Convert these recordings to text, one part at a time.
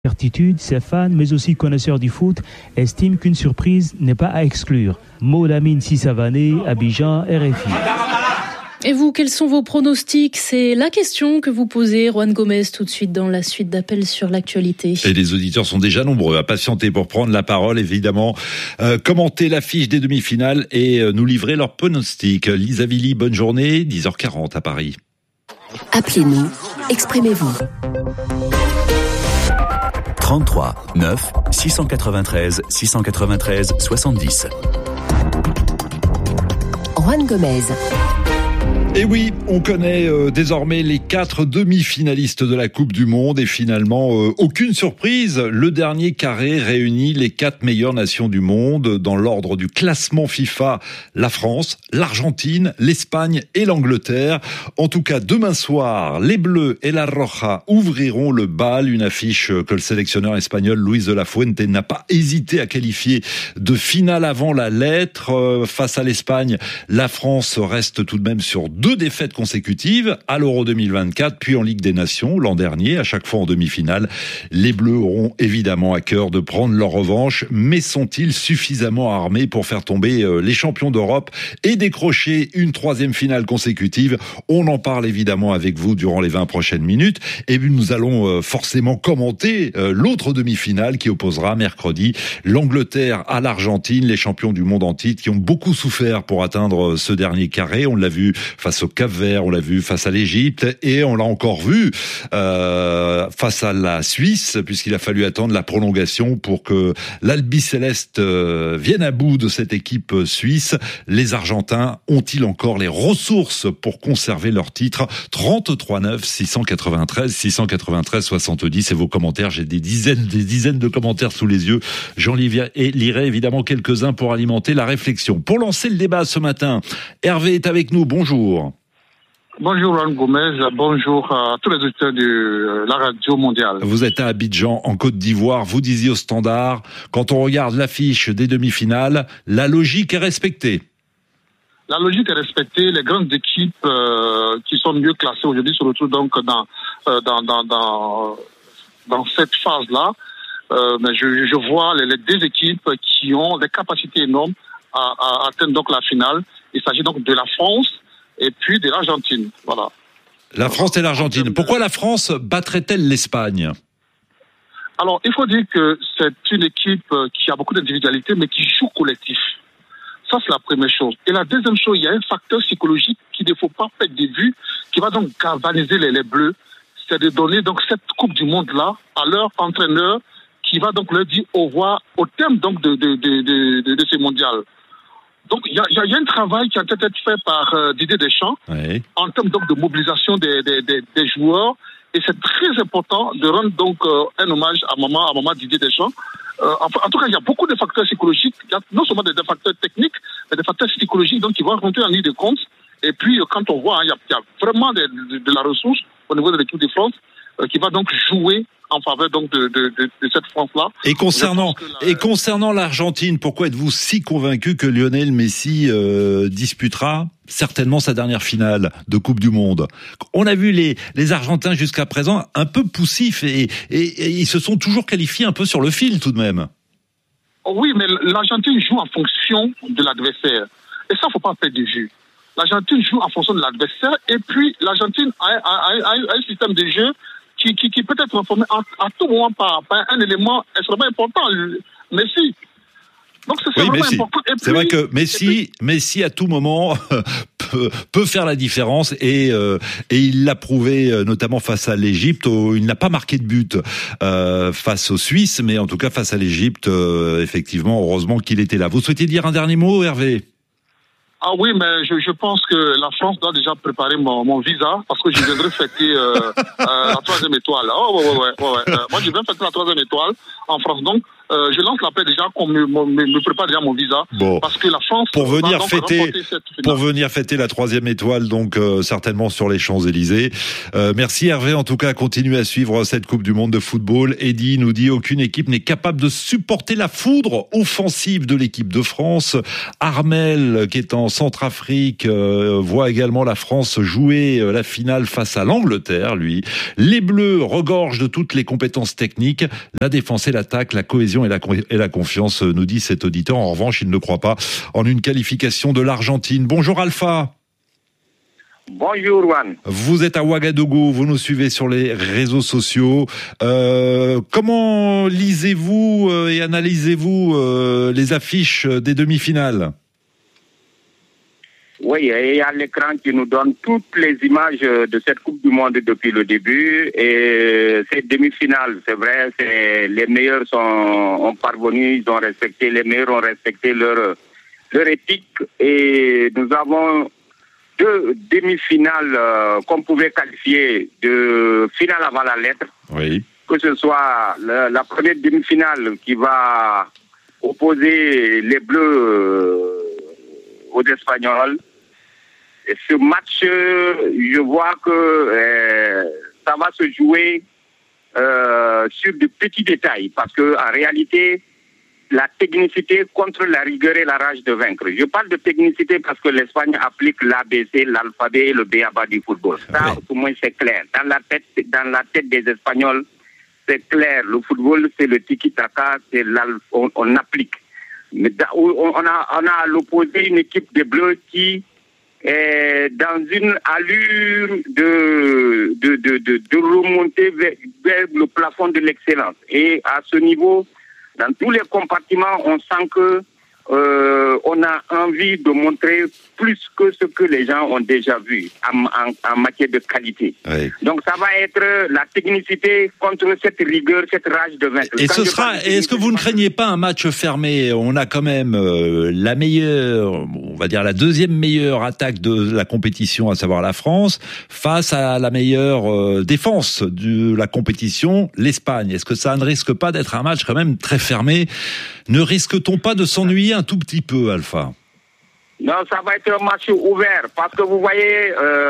Certitude, ses fans, mais aussi connaisseurs du foot, estiment qu'une surprise n'est pas à exclure. Maud Amine Sissavané, Abidjan, RFI. Et vous, quels sont vos pronostics? C'est la question que vous posez, Juan Gomez, tout de suite dans la suite d'appels sur l'actualité. Et les auditeurs sont déjà nombreux à patienter pour prendre la parole, évidemment, commenter l'affiche des demi-finales et nous livrer leurs pronostics. Lisa Villy, bonne journée, 10h40 à Paris. Appelez-nous, exprimez-vous. 33 9 693 693 70. Juan Gomez. Et oui, on connaît désormais les 4 demi-finalistes de la Coupe du Monde et finalement, aucune surprise, le dernier carré réunit les 4 meilleures nations du monde dans l'ordre du classement FIFA, la France, l'Argentine, l'Espagne et l'Angleterre. En tout cas, demain soir, les Bleus et la Roja ouvriront le bal, une affiche que le sélectionneur espagnol Luis de la Fuente n'a pas hésité à qualifier de finale avant la lettre. Face à l'Espagne, la France reste tout de même sur 2 défaites consécutives à l'Euro 2024, puis en Ligue des Nations l'an dernier, à chaque fois en demi-finale. Les Bleus auront évidemment à cœur de prendre leur revanche, mais sont-ils suffisamment armés pour faire tomber les champions d'Europe et décrocher une 3e finale consécutive? On en parle évidemment avec vous durant les 20 prochaines minutes. Et puis nous allons forcément commenter l'autre demi-finale qui opposera mercredi l'Angleterre à l'Argentine, les champions du monde en titre qui ont beaucoup souffert pour atteindre ce dernier carré. On l'a vu face au Cap-Vert, on l'a vu face à l'Égypte et on l'a encore vu face à la Suisse, puisqu'il a fallu attendre la prolongation pour que l'Albi-Céleste vienne à bout de cette équipe suisse. Les Argentins ont-ils encore les ressources pour conserver leur titre? 33 9 693 693 70 et vos commentaires, j'ai des dizaines de commentaires sous les yeux. J'en lirai évidemment quelques-uns pour alimenter la réflexion. Pour lancer le débat ce matin, Hervé est avec nous, bonjour. Bonjour Juan Gomez, bonjour à tous les auditeurs de la radio mondiale. Vous êtes à Abidjan, en Côte d'Ivoire. Vous disiez au Standard, quand on regarde l'affiche des demi-finales, la logique est respectée. La logique est respectée. Les grandes équipes qui sont mieux classées aujourd'hui se retrouvent donc dans cette phase-là. Mais je vois les 2 équipes qui ont des capacités énormes à atteindre donc la finale. Il s'agit donc de la France et puis de l'Argentine. Voilà. La France et l'Argentine. Pourquoi la France battrait-elle l'Espagne? Alors, il faut dire que c'est une équipe qui a beaucoup d'individualité, mais qui joue collectif. Ça, c'est la première chose. Et la deuxième chose, il y a un facteur psychologique qu'il ne faut pas perdre de vue, qui va donc galvaniser les Bleus. C'est de donner donc cette Coupe du Monde-là à leur entraîneur, qui va donc leur dire au revoir au terme donc de ce mondial. Donc il y a un travail qui a été fait par Didier Deschamps, oui, en termes donc de mobilisation des joueurs, et c'est très important de rendre donc un hommage à maman Didier Deschamps. En tout cas, il y a beaucoup de facteurs psychologiques, non seulement des facteurs techniques, mais des facteurs psychologiques donc qui vont rentrer en ligne de compte. Et puis quand on voit, il y a vraiment de la ressource au niveau de l'équipe de France qui va donc jouer en faveur donc de cette France-là. Et concernant l'Argentine, pourquoi êtes-vous si convaincu que Lionel Messi disputera certainement sa dernière finale de Coupe du Monde? On a vu les Argentins jusqu'à présent un peu poussifs et ils se sont toujours qualifiés un peu sur le fil tout de même. Oui, mais l'Argentine joue en fonction de l'adversaire. Et ça, faut pas perdre de vue. L'Argentine joue en fonction de l'adversaire et puis l'Argentine a un système de jeu qui peut être transformé à tout moment par un élément extrêmement important, Messi. Donc c'est vraiment important. Et c'est vrai que Messi à tout moment peut faire la différence et il l'a prouvé notamment face à l'Égypte. Il n'a pas marqué de but face aux Suisses, mais en tout cas face à l'Égypte, effectivement, heureusement qu'il était là. Vous souhaitez dire un dernier mot, Hervé? Ah oui, mais je pense que la France doit déjà préparer mon visa parce que je viendrai fêter la 3e étoile. Oh ouais. Moi, je viens fêter la 3e étoile en France. Donc, je lance l'appel déjà qu'on me prépare déjà mon visa. Bon. Parce que la France pour venir va fêter la 3e étoile, donc certainement sur les Champs-Élysées. Merci Hervé, en tout cas, continuez à suivre cette Coupe du Monde de football. Eddy nous dit aucune équipe n'est capable de supporter la foudre offensive de l'équipe de France. Armel, qui est en Centrafrique, voit également la France jouer la finale face à l'Angleterre, lui. Les Bleus regorgent de toutes les compétences techniques, la défense et l'attaque, la cohésion et la confiance, nous dit cet auditeur. En revanche, il ne croit pas en une qualification de l'Argentine. Bonjour Alpha. Bonjour Juan. Vous êtes à Ouagadougou, vous nous suivez sur les réseaux sociaux. Comment lisez-vous et analysez-vous les affiches des demi-finales ? Oui, il y a l'écran qui nous donne toutes les images de cette Coupe du Monde depuis le début. Et cette demi-finale, c'est vrai, les meilleurs ont parvenu, les meilleurs ont respecté leur éthique. Et nous avons 2 demi-finales qu'on pouvait qualifier de finale avant la lettre. Oui. Que ce soit la première demi-finale qui va opposer les Bleus aux Espagnols. Et ce match, je vois que ça va se jouer sur de petits détails, parce que en réalité, la technicité contre la rigueur et la rage de vaincre. Je parle de technicité parce que l'Espagne applique l'ABC, l'alphabet et le B.A.B.A. du football. Ça, au moins, c'est clair. Dans la tête des Espagnols, c'est clair. Le football, c'est le tiki-taka, on applique. Mais on a à l'opposé une équipe des Bleus qui est dans une allure de remonter vers le plafond de l'excellence. Et à ce niveau, dans tous les compartiments, on sent que on a envie de montrer plus que ce que les gens ont déjà vu en matière de qualité. Oui. Donc ça va être la technicité contre cette rigueur, cette rage de vaincre. Et est-ce que vous ne craignez pas un match fermé ? On a quand même la meilleure, on va dire la 2e meilleure attaque de la compétition, à savoir la France, face à la meilleure défense de la compétition, l'Espagne. Est-ce que ça ne risque pas d'être un match quand même très fermé ? Ne risque-t-on pas de s'ennuyer un tout petit peu, Alpha ? Non, ça va être un match ouvert, parce que vous voyez,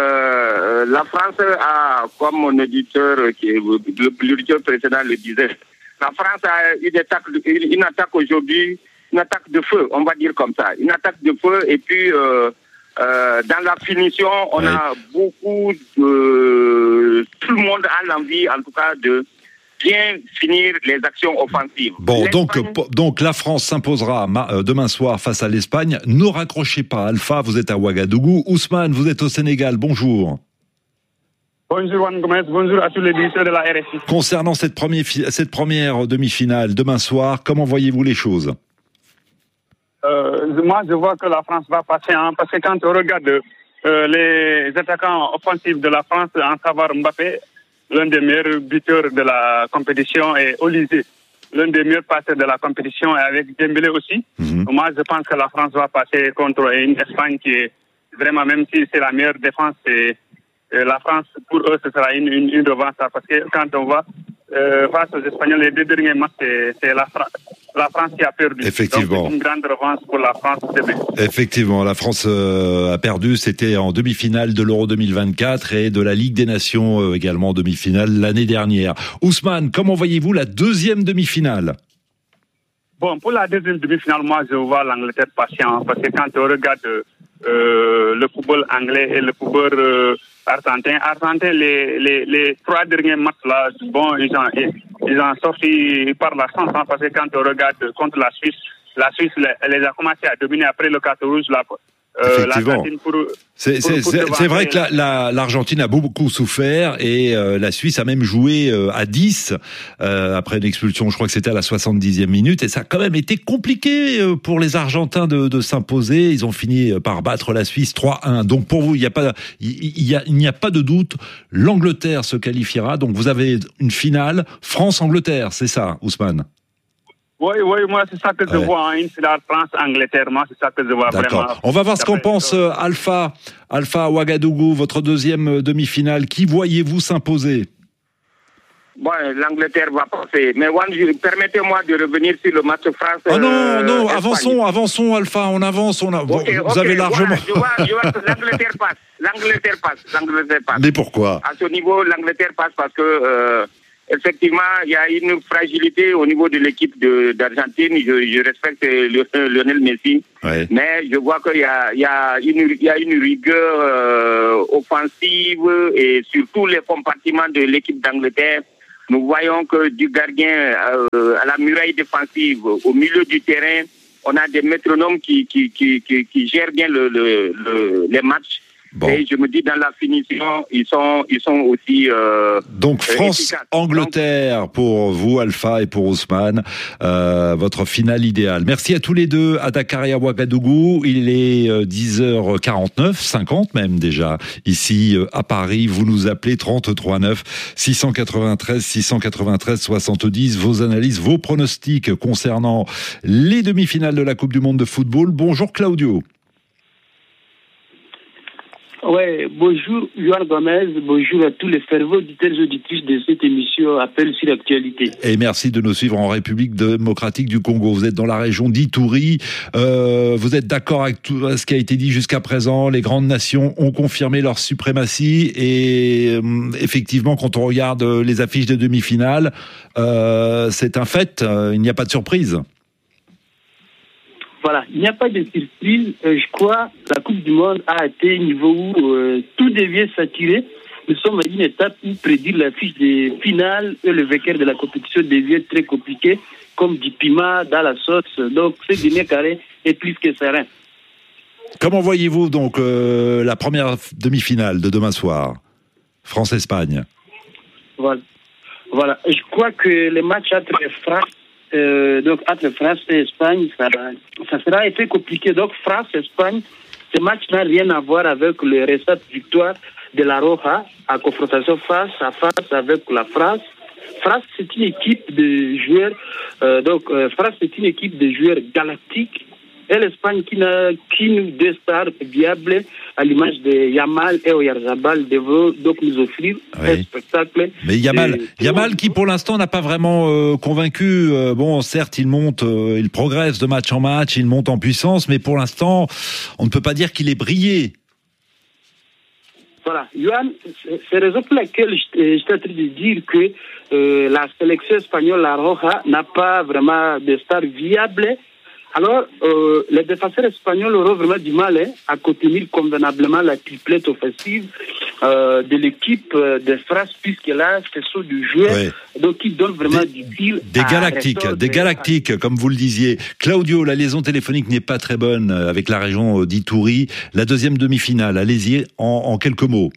la France a, comme mon auditeur, l'auditeur précédent le disait, la France a une attaque aujourd'hui, une attaque de feu, on va dire comme ça, une attaque de feu, et puis dans la finition, on a beaucoup de... Tout le monde a l'envie, en tout cas, de bien finir les actions offensives. Bon, donc la France s'imposera demain soir face à l'Espagne. Ne raccrochez pas, Alpha, vous êtes à Ouagadougou. Ousmane, vous êtes au Sénégal, bonjour. Bonjour Juan Gomez, bonjour à tous les éditeurs de la RFI. Concernant cette première demi-finale demain soir, comment voyez-vous les choses ? Moi, je vois que la France va passer, parce que quand on regarde les attaquants offensifs de la France, en savoir Mbappé, l'un des meilleurs buteurs de la compétition, et Olysée, l'un des meilleurs passeurs de la compétition, et avec Dembélé aussi. Moi, je pense que la France va passer contre une Espagne qui est vraiment, même si c'est la meilleure défense, la France, pour eux, ce sera une revanche, parce que quand on va face aux Espagnols, les 2 derniers matchs, c'est la France qui a perdu. Effectivement. Donc, c'est une grande revanche pour la France demain. Effectivement, la France a perdu. C'était en demi-finale de l'Euro 2024 et de la Ligue des Nations également en demi-finale l'année dernière. Ousmane, comment voyez-vous la 2e demi-finale ? Bon, pour la 2e demi-finale, moi, je vois l'Angleterre patient, parce que quand on regarde le football anglais et le football argentin, les 3 derniers matchs là, bon, ils ont sorti par la chance, parce que quand on regarde contre la Suisse, elle les a commencé à dominer après le carton rouge là. Effectivement. C'est vrai que l'Argentine a beaucoup souffert et la Suisse a même joué à 10 après une expulsion, je crois que c'était à la 70e minute, et ça a quand même été compliqué pour les Argentins de s'imposer. Ils ont fini par battre la Suisse 3-1. Donc pour vous, il n'y a pas de doute, l'Angleterre se qualifiera. Donc vous avez une finale France-Angleterre, c'est ça, Ousmane? Oui, moi c'est ça que je vois, une finale France-Angleterre, moi c'est ça que je vois. D'accord. Vraiment. On va voir ce qu'en pense Alpha Ouagadougou, votre 2e demi-finale. Qui voyez-vous s'imposer? Bon, l'Angleterre va passer. Mais permettez-moi de revenir sur le match France. Oh non, avançons, Alpha, on avance. Vous avez largement. Voilà, je vois que l'Angleterre passe. Mais pourquoi? À ce niveau, l'Angleterre passe parce que, effectivement, il y a une fragilité au niveau de l'équipe d'Argentine. Je respecte Lionel Messi. Ouais. Mais je vois qu'il y a une rigueur offensive et sur tous les compartiments de l'équipe d'Angleterre. Nous voyons que du gardien à la muraille défensive, au milieu du terrain, on a des métronomes qui gèrent bien les matchs. Bon. Et je me dis, dans la finition, ils sont aussi donc France-Angleterre pour vous, Alpha, et pour Ousmane, votre finale idéale. Merci à tous les deux, à Dakar et à Ouagadougou. Il est 10h49, 50 même déjà, ici à Paris. Vous nous appelez 33 9 693 70. Vos analyses, vos pronostics concernant les demi-finales de la Coupe du Monde de football. Bonjour Claudio. Ouais, bonjour Johan Gomez, bonjour à tous les fervents auditeurs et auditrices de cette émission Appel sur l'actualité. Et merci de nous suivre en République démocratique du Congo. Vous êtes dans la région d'Ituri, vous êtes d'accord avec tout ce qui a été dit jusqu'à présent, les grandes nations ont confirmé leur suprématie et effectivement quand on regarde les affiches de demi-finale, c'est un fait, il n'y a pas de surprise. Voilà, il n'y a pas de surprise. Je crois que la Coupe du Monde a atteint un niveau où tout devient saturé. Nous sommes à une étape où prédire l'affiche des finales et le vainqueur de la compétition devient très compliqué, comme du piment dans la sauce. Donc, ce dernier carré est plus que serein. Comment voyez-vous donc la première demi-finale de demain soir, France-Espagne? Voilà. Je crois que le match entre entre France et Espagne, ça sera un peu compliqué. Donc France-Espagne, ce match n'a rien à voir avec le récent victoire de la Roja en confrontation face à face avec la France. France, c'est une équipe de joueurs. France, c'est une équipe de joueurs galactiques. Et l'Espagne qui nous deux stars viables à l'image de Yamal et Oyarzabal devrait donc nous offrir un spectacle. Mais Yamal qui pour l'instant n'a pas vraiment convaincu. Bon, certes, il progresse de match en match, il monte en puissance, mais pour l'instant, on ne peut pas dire qu'il ait brillé. Voilà, Johan, c'est la raison pour laquelle j'étais en train de dire que la sélection espagnole, la Roja, n'a pas vraiment de stars viables. Alors, les défenseurs espagnols auront vraiment du mal à contenir convenablement la triplette offensive de l'équipe de France, puisque là, ce sont des joueurs qui donnent vraiment du tir. Des galactiques, comme vous le disiez. Claudio, la liaison téléphonique n'est pas très bonne avec la région d'Ituri. La deuxième demi-finale, allez-y en quelques mots.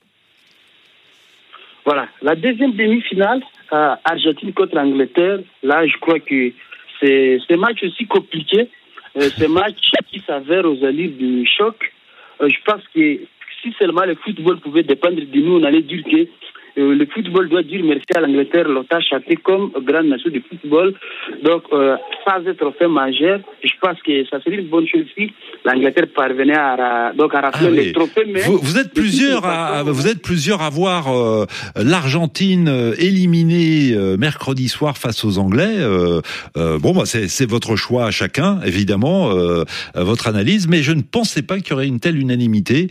Voilà, la deuxième demi-finale, Argentine contre Angleterre, là, je crois que c'est un match aussi compliqué, c'est un match qui s'avère aux allures du choc. Je pense que si seulement le football pouvait dépendre de nous, on allait dire que le football doit dire merci à l'Angleterre, longtemps châtée comme grande nation de football. Donc, sans un trophée majeur, je pense que ça serait une bonne chose si l'Angleterre parvenait à rafler les trophées. Mais vous êtes plusieurs à voir l'Argentine éliminée mercredi soir face aux Anglais. C'est votre choix à chacun, évidemment, votre analyse, mais je ne pensais pas qu'il y aurait une telle unanimité.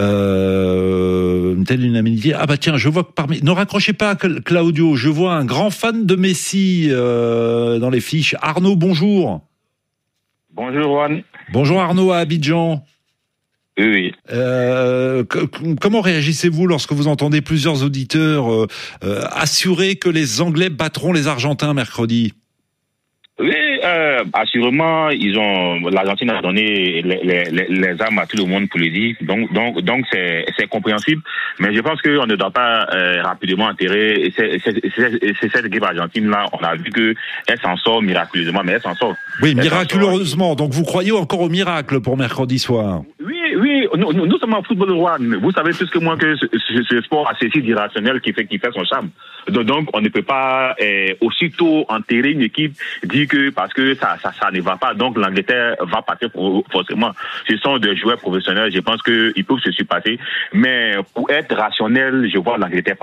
Ah bah tiens, je vois que ne raccrochez pas, Claudio. Je vois un grand fan de Messi dans les fiches. Arnaud, bonjour. Bonjour, Juan. Bonjour Arnaud à Abidjan. Oui. Comment réagissez-vous lorsque vous entendez plusieurs auditeurs assurer que les Anglais battront les Argentins mercredi? Oui, assurément, l'Argentine a donné les armes à tout le monde pour le dire. Donc c'est compréhensible. Mais je pense qu'on ne doit pas rapidement enterrer. C'est cette équipe argentine-là. On a vu qu'elle s'en sort miraculeusement, mais elle s'en sort. Oui, miraculeusement. Donc vous croyez encore au miracle pour mercredi soir? Oui, nous sommes en football roi. Vous savez plus que moi que ce sport assez irrationnel qui fait son charme. Donc on ne peut pas aussitôt enterrer une équipe, dire que parce que ça ne va pas, donc l'Angleterre va passer forcément. Ce sont des joueurs professionnels, je pense qu'ils peuvent se surpasser. Mais pour être rationnel, je vois l'Angleterre passer.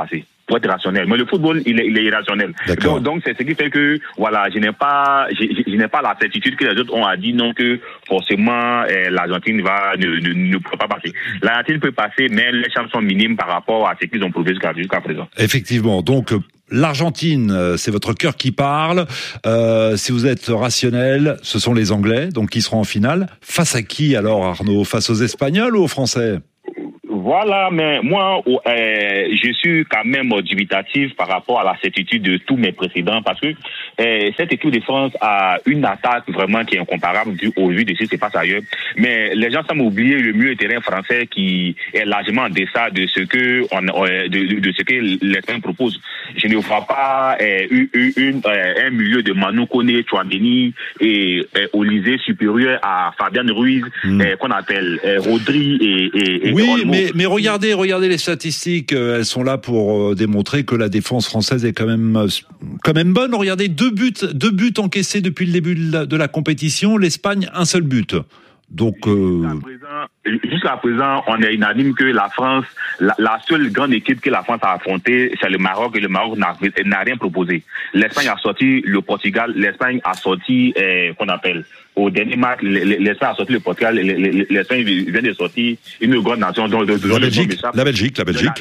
pour être rationnel. Mais le football, il est irrationnel. Donc c'est ce qui fait que, voilà, je n'ai pas la certitude que les autres ont à dire non que forcément l'Argentine ne peut pas passer. L'Argentine peut passer, mais les chances sont minimes par rapport à ce qu'ils ont prouvé jusqu'à présent. Effectivement. Donc, l'Argentine, c'est votre cœur qui parle. Si vous êtes rationnel, ce sont les Anglais, donc qui seront en finale. Face à qui alors, Arnaud? Face aux Espagnols ou aux Français? Voilà, mais moi, je suis quand même dubitatif par rapport à la certitude de tous mes précédents, parce que cette équipe de France a une attaque vraiment qui est incomparable au vu de ce qui se passe ailleurs. Mais les gens semblent oublier le milieu terrain français qui est largement en deçà de ce que l'Espagne propose. Je ne vois pas un milieu de Manu Koné, Tchouaméni et Olysée supérieur à Fabian Ruiz, qu'on appelle Rodri et oui, mais regardez les statistiques, elles sont là pour démontrer que la défense française est quand même bonne. Regardez, deux buts encaissés depuis le début de la compétition, l'Espagne un seul but. Donc jusqu'à présent, on est unanime que la France, la seule grande équipe que la France a affrontée, c'est le Maroc, et le Maroc n'a rien proposé. L'Espagne a sorti le Portugal, l'Espagne a sorti qu'on appelle au dernier match, l'Espagne a sorti le Portugal, l'Espagne vient de sortir une grande nation la Belgique.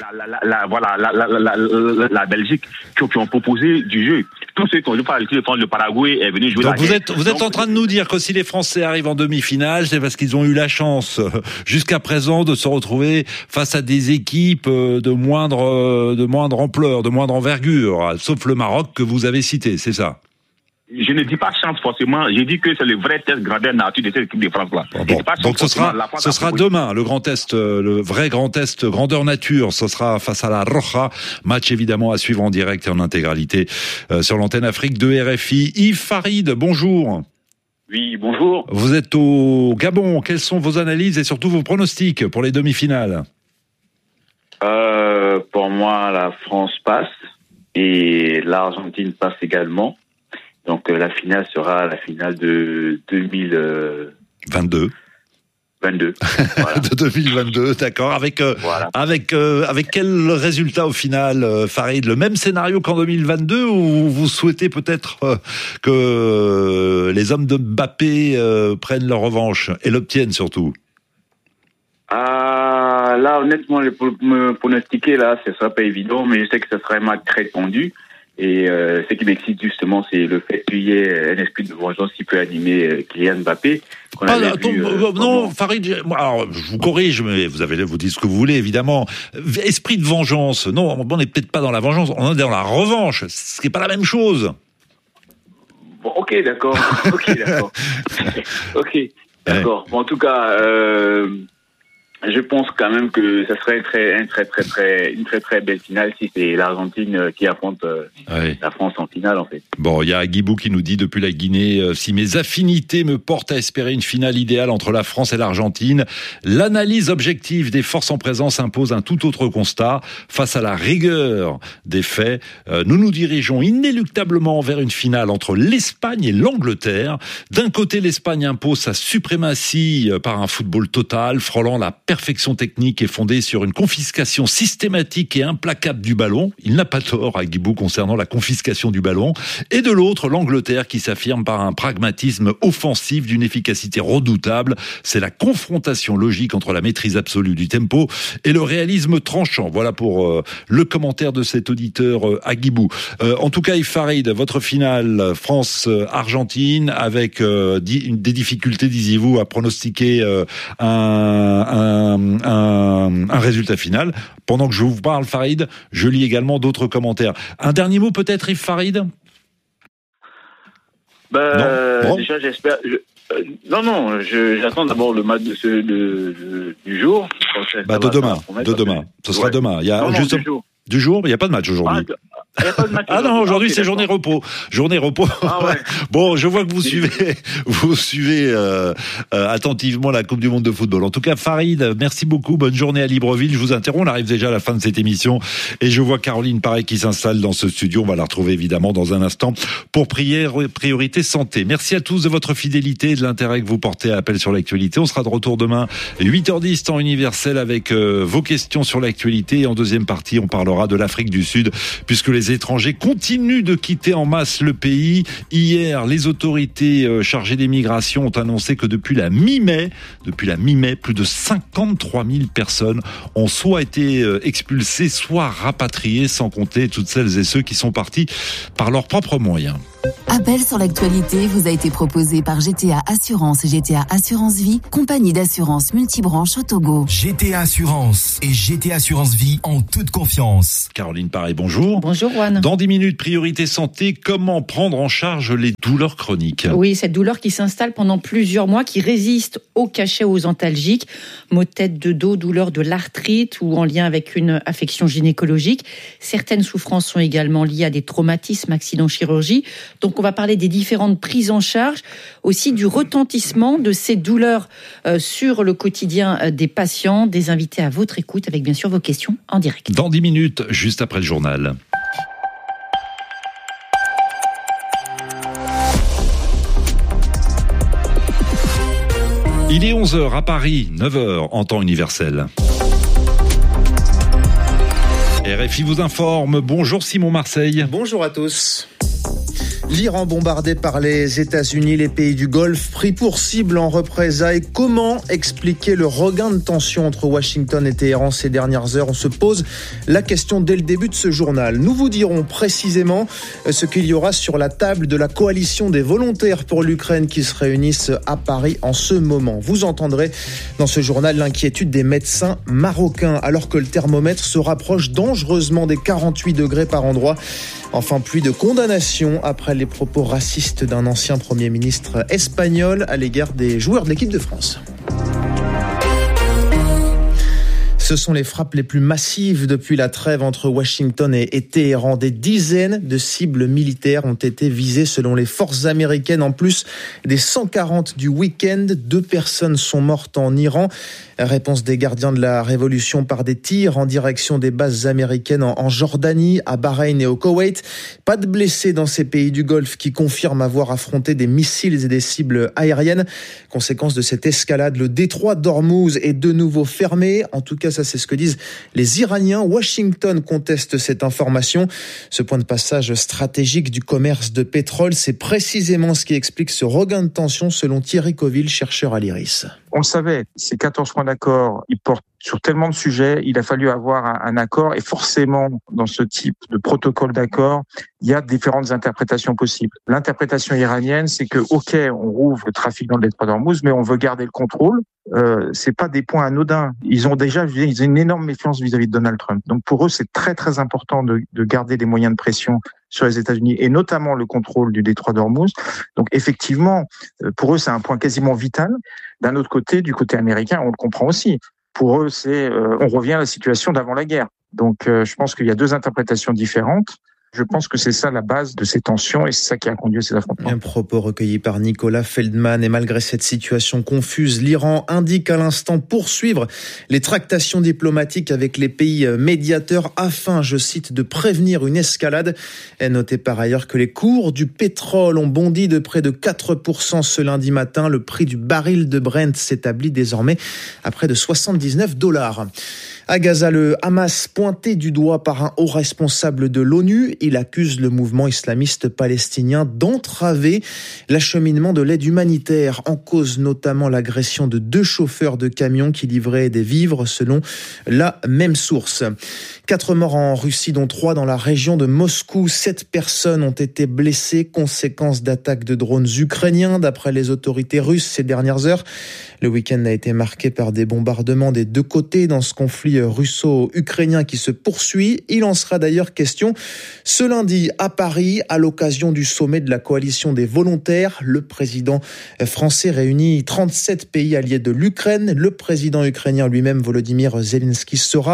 La Belgique qui ont proposé du jeu. Tous ceux qui ont joué par le Paraguay est venu jouer. Donc vous êtes en train de nous dire que si les Français arrivent en demi-finale, c'est parce qu'ils ont eu la chance jusqu'à présent de se retrouver face à des équipes de moindre ampleur, de moindre envergure, sauf le Maroc que vous avez cité, c'est ça? Je ne dis pas chance forcément, je dis que c'est le vrai test grandeur nature de cette équipe de France-là. Donc ce sera demain, le grand test, le vrai grand test grandeur nature, ce sera face à la Roja, match évidemment à suivre en direct et en intégralité sur l'antenne Afrique de RFI. Yves Farid, bonjour. Oui, bonjour. Vous êtes au Gabon, quelles sont vos analyses et surtout vos pronostics pour les demi-finales? Pour moi, la France passe et l'Argentine passe également. Donc la finale sera la finale de 2022. Voilà. De 2022, d'accord. Avec quel résultat au final, Farid? Le même scénario qu'en 2022 ou vous souhaitez peut-être que les hommes de Mbappé prennent leur revanche et l'obtiennent surtout? Là, honnêtement, me pronostiquer là, ce sera pas évident, mais je sais que ce sera un match très tendu. Et ce qui m'excite justement, c'est le fait qu'il y ait un esprit de vengeance qui peut animer Kylian Mbappé. Non, Farid, alors, je vous corrige, mais vous dites ce que vous voulez, évidemment. Esprit de vengeance, non, on n'est peut-être pas dans la vengeance, on est dans la revanche, ce qui n'est pas la même chose. Bon, ok, d'accord. Bon, en tout cas, je pense quand même que ça serait une très très belle finale si c'est l'Argentine qui affronte la France en finale en fait. Bon, il y a Guibou qui nous dit depuis la Guinée, si mes affinités me portent à espérer une finale idéale entre la France et l'Argentine, l'analyse objective des forces en présence impose un tout autre constat. Face à la rigueur des faits, nous nous dirigeons inéluctablement vers une finale entre l'Espagne et l'Angleterre. D'un côté, l'Espagne impose sa suprématie par un football total, frôlant la perfection technique est fondée sur une confiscation systématique et implacable du ballon. Il n'a pas tort à Guibou concernant la confiscation du ballon. Et de l'autre, l'Angleterre qui s'affirme par un pragmatisme offensif d'une efficacité redoutable. C'est la confrontation logique entre la maîtrise absolue du tempo et le réalisme tranchant. Voilà pour le commentaire de cet auditeur à Guibou. En tout cas, Yves Farid, votre finale France-Argentine avec des difficultés, disiez-vous, à pronostiquer un résultat final. Pendant que je vous parle, Farid, je lis également d'autres commentaires. Un dernier mot peut-être, Yves Farid? Déjà, j'espère... j'attends d'abord le match du jour. De demain. Ce sera demain. Il y a du jour. Il n'y a pas de match aujourd'hui. Il n'y a pas de match. Ah non, aujourd'hui c'est journée repos. Journée repos. Ah ouais. Bon, je vois que vous suivez attentivement la Coupe du Monde de football. En tout cas, Farid, merci beaucoup. Bonne journée à Libreville. Je vous interromps. On arrive déjà à la fin de cette émission et je vois Caroline Paré qui s'installe dans ce studio. On va la retrouver évidemment dans un instant pour Priorité Santé. Merci à tous de votre fidélité et de l'intérêt que vous portez à Appel sur l'actualité. On sera de retour demain 8h10 temps universel avec vos questions sur l'actualité. Et en deuxième partie, on parlera de l'Afrique du Sud puisque les étrangers continuent de quitter en masse le pays. Hier, les autorités chargées des migrations ont annoncé que depuis la mi-mai, plus de 53 000 personnes ont soit été expulsées, soit rapatriées, sans compter toutes celles et ceux qui sont partis par leurs propres moyens. Appel sur l'actualité vous a été proposé par GTA Assurance et GTA Assurance Vie, compagnie d'assurance multibranche au Togo. GTA Assurance et GTA Assurance Vie en toute confiance. Caroline Paré, bonjour. Bonjour Juan. Dans 10 minutes, Priorité Santé, comment prendre en charge les douleurs chroniques ? Oui, cette douleur qui s'installe pendant plusieurs mois, qui résiste aux cachets, aux antalgiques, maux de tête, de dos, douleur de l'arthrite ou en lien avec une affection gynécologique. Certaines souffrances sont également liées à des traumatismes, accidents, chirurgie. Donc on va parler des différentes prises en charge, aussi du retentissement de ces douleurs sur le quotidien des patients, des invités à votre écoute avec bien sûr vos questions en direct. Dans 10 minutes, juste après le journal. Il est 11h à Paris, 9h en temps universel. RFI vous informe. Bonjour Simon Marseille. Bonjour à tous. L'Iran bombardé par les États-Unis, les pays du Golfe pris pour cible en représailles. Comment expliquer le regain de tension entre Washington et Téhéran ces dernières heures ? On se pose la question dès le début de ce journal. Nous vous dirons précisément ce qu'il y aura sur la table de la coalition des volontaires pour l'Ukraine qui se réunissent à Paris en ce moment. Vous entendrez dans ce journal l'inquiétude des médecins marocains alors que le thermomètre se rapproche dangereusement des 48 degrés par endroit. Enfin, pluie de condamnations après les propos racistes d'un ancien Premier ministre espagnol à l'égard des joueurs de l'équipe de France. Ce sont les frappes les plus massives depuis la trêve entre Washington et Téhéran. Des dizaines de cibles militaires ont été visées selon les forces américaines. En plus des 140 du week-end, 2 personnes sont mortes en Iran. Réponse des gardiens de la révolution par des tirs en direction des bases américaines en Jordanie, à Bahreïn et au Koweït. Pas de blessés dans ces pays du Golfe qui confirment avoir affronté des missiles et des cibles aériennes. Conséquence de cette escalade, le détroit d'Ormuz est de nouveau fermé. En tout cas, ça c'est ce que disent les Iraniens. Washington conteste cette information. Ce point de passage stratégique du commerce de pétrole, c'est précisément ce qui explique ce regain de tension selon Thierry Coville, chercheur à l'IRIS. On le savait, ces 14 points d'accord, ils portent sur tellement de sujets, il a fallu avoir un accord et forcément, dans ce type de protocole d'accord, il y a différentes interprétations possibles. L'interprétation iranienne, c'est que, OK, on rouvre le trafic dans le détroit d'Ormuz, mais on veut garder le contrôle. C'est pas des points anodins. Ils ont une énorme méfiance vis-à-vis de Donald Trump. Donc pour eux, c'est très très important de garder des moyens de pression sur les États-Unis et notamment le contrôle du détroit d'Ormuz. Donc effectivement, pour eux, c'est un point quasiment vital. D'un autre côté, du côté américain, on le comprend aussi. Pour eux, on revient à la situation d'avant la guerre. Donc je pense qu'il y a 2 interprétations différentes. Je pense que c'est ça la base de ces tensions et c'est ça qui a conduit à ces affrontements. Un propos recueilli par Nicolas Feldman. Et malgré cette situation confuse, l'Iran indique à l'instant poursuivre les tractations diplomatiques avec les pays médiateurs afin, je cite, de prévenir une escalade. Et notez par ailleurs que les cours du pétrole ont bondi de près de 4% ce lundi matin. Le prix du baril de Brent s'établit désormais à près de $79. À Gaza, le Hamas pointé du doigt par un haut responsable de l'ONU. Il accuse le mouvement islamiste palestinien d'entraver l'acheminement de l'aide humanitaire. En cause notamment l'agression de 2 chauffeurs de camions qui livraient des vivres selon la même source. 4 morts en Russie, dont 3 dans la région de Moscou. 7 personnes ont été blessées, conséquence d'attaques de drones ukrainiens, d'après les autorités russes ces dernières heures. Le week-end a été marqué par des bombardements des 2 côtés dans ce conflit russo-ukrainien qui se poursuit. Il en sera d'ailleurs question ce lundi à Paris, à l'occasion du sommet de la coalition des volontaires. Le président français réunit 37 pays alliés de l'Ukraine. Le président ukrainien lui-même, Volodymyr Zelensky, sera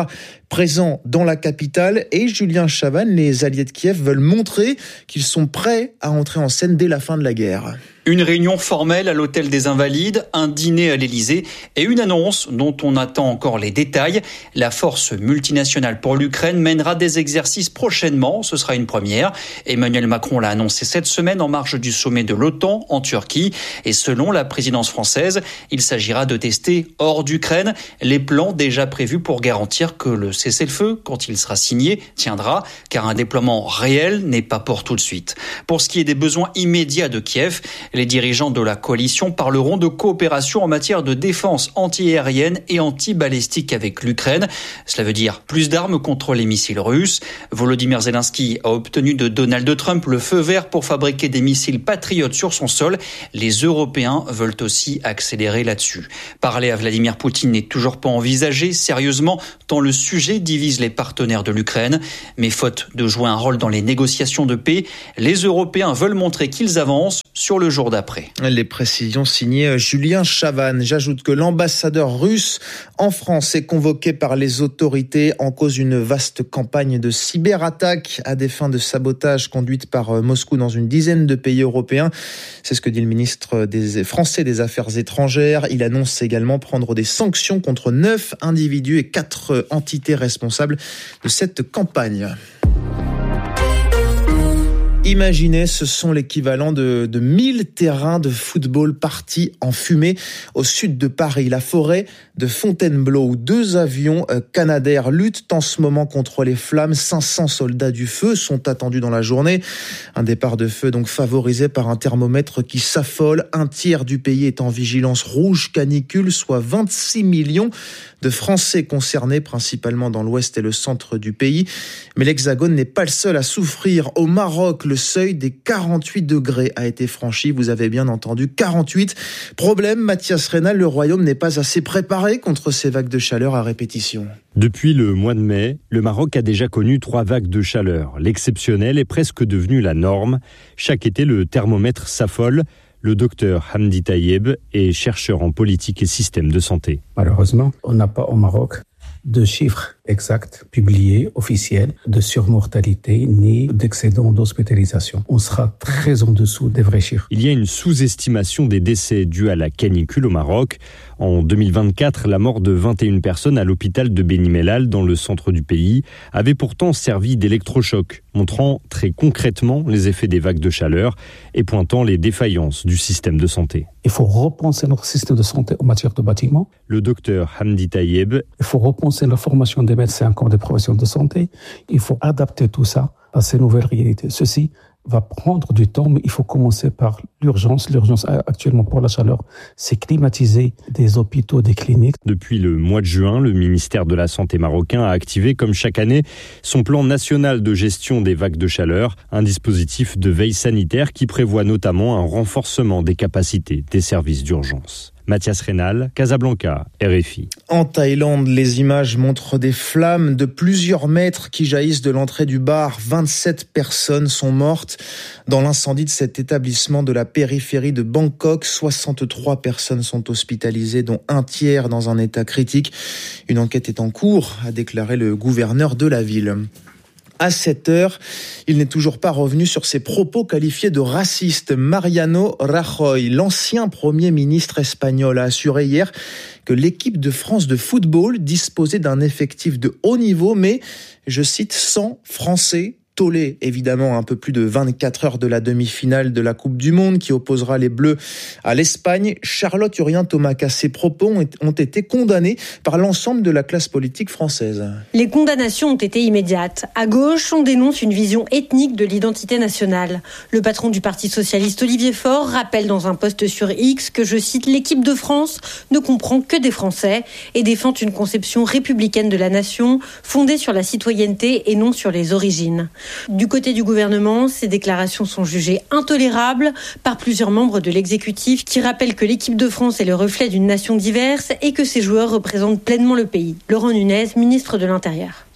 présents dans la capitale. Et Julien Chavannes, les alliés de Kiev veulent montrer qu'ils sont prêts à entrer en scène dès la fin de la guerre. Une réunion formelle à l'hôtel des Invalides, un dîner à l'Élysée et une annonce dont on attend encore les détails. La force multinationale pour l'Ukraine mènera des exercices prochainement. Ce sera une première. Emmanuel Macron l'a annoncé cette semaine en marge du sommet de l'OTAN en Turquie. Et selon la présidence française, il s'agira de tester hors d'Ukraine les plans déjà prévus pour garantir que le cessez-le-feu, quand il sera signé, tiendra, car un déploiement réel n'est pas pour tout de suite. Pour ce qui est des besoins immédiats de Kiev, les dirigeants de la coalition parleront de coopération en matière de défense anti-aérienne et anti-balistique avec l'Ukraine. Cela veut dire plus d'armes contre les missiles russes. Volodymyr Zelensky a obtenu de Donald Trump le feu vert pour fabriquer des missiles patriotes sur son sol. Les Européens veulent aussi accélérer là-dessus. Parler à Vladimir Poutine n'est toujours pas envisagé sérieusement, tant le sujet divise les partenaires de l'Ukraine. Mais faute de jouer un rôle dans les négociations de paix, les Européens veulent montrer qu'ils avancent sur le jour d'après. Les précisions signées Julien Chavannes. J'ajoute que l'ambassadeur russe en France est convoqué par les autorités en cause d'une vaste campagne de cyberattaques à des fins de sabotage conduite par Moscou dans une dizaine de pays européens. C'est ce que dit le ministre des Français des Affaires étrangères. Il annonce également prendre des sanctions contre 9 individus et 4 entités responsables de cette campagne. Imaginez, ce sont l'équivalent de 1000 terrains de football partis en fumée au sud de Paris. La forêt de Fontainebleau, où 2 avions Canadair luttent en ce moment contre les flammes. 500 soldats du feu sont attendus dans la journée. Un départ de feu donc favorisé par un thermomètre qui s'affole. Un tiers du pays est en vigilance rouge canicule, soit 26 millions de Français concernés, principalement dans l'ouest et le centre du pays. Mais l'Hexagone n'est pas le seul à souffrir. Au Maroc, le seuil des 48 degrés a été franchi. Vous avez bien entendu, 48. Problème, Mathias Reynal, le Royaume n'est pas assez préparé contre ces vagues de chaleur à répétition. Depuis le mois de mai, le Maroc a déjà connu 3 vagues de chaleur. L'exceptionnel est presque devenu la norme. Chaque été, le thermomètre s'affole. Le docteur Hamdi Tayeb est chercheur en politique et système de santé. Malheureusement, on n'a pas au Maroc de chiffres exacts, publiés, officiels, de surmortalité ni d'excédent d'hospitalisation. On sera très en dessous des vrais chiffres. Il y a une sous-estimation des décès dus à la canicule au Maroc. En 2024, la mort de 21 personnes à l'hôpital de Beni Mellal, dans le centre du pays, avait pourtant servi d'électrochoc, montrant très concrètement les effets des vagues de chaleur et pointant les défaillances du système de santé. Il faut repenser notre système de santé en matière de bâtiments. Le docteur Hamdi Tayeb. Il faut repenser la formation des médecins comme des professionnels de santé. Il faut adapter tout ça à ces nouvelles réalités. Ceci va prendre du temps, mais il faut commencer par l'urgence. L'urgence actuellement pour la chaleur, c'est climatiser des hôpitaux, des cliniques. Depuis le mois de juin, le ministère de la Santé marocain a activé, comme chaque année, son plan national de gestion des vagues de chaleur, un dispositif de veille sanitaire qui prévoit notamment un renforcement des capacités des services d'urgence. Mathias Reynal, Casablanca, RFI. En Thaïlande, les images montrent des flammes de plusieurs mètres qui jaillissent de l'entrée du bar. 27 personnes sont mortes dans l'incendie de cet établissement de la périphérie de Bangkok. 63 personnes sont hospitalisées, dont un tiers dans un état critique. Une enquête est en cours, a déclaré le gouverneur de la ville. À 7h, il n'est toujours pas revenu sur ses propos qualifiés de racistes. Mariano Rajoy, l'ancien Premier ministre espagnol, a assuré hier que l'équipe de France de football disposait d'un effectif de haut niveau, mais, je cite, sans Français. Tollé, évidemment, un peu plus de 24 heures de la demi-finale de la Coupe du Monde qui opposera les Bleus à l'Espagne. Charlotte Urien-Thomaca, ses propos ont été condamnés par l'ensemble de la classe politique française. Les condamnations ont été immédiates. À gauche, on dénonce une vision ethnique de l'identité nationale. Le patron du Parti socialiste, Olivier Faure, rappelle dans un post sur X que, je cite, l'équipe de France ne comprend que des Français et défend une conception républicaine de la nation fondée sur la citoyenneté et non sur les origines. Du côté du gouvernement, ces déclarations sont jugées intolérables par plusieurs membres de l'exécutif qui rappellent que l'équipe de France est le reflet d'une nation diverse et que ses joueurs représentent pleinement le pays. Laurent Nunez, ministre de l'Intérieur.